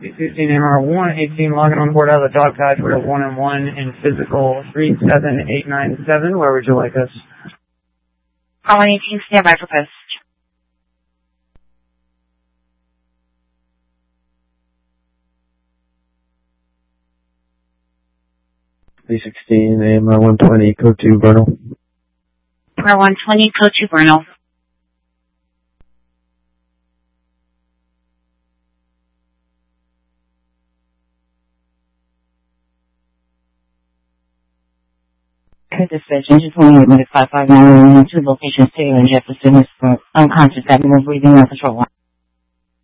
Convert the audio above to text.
B15MR118 logging on board out of the dog patch. We're at 1-1 in physical 37897. Where would you like us? Call 18, stand by for post. B16 AMR 120, code 2, Vernal. AMR 120, code 2, Vernal. Dispatch, engine 28, minute 559, to location, Taylor and Jefferson is unconscious, abdominal breathing, on control line.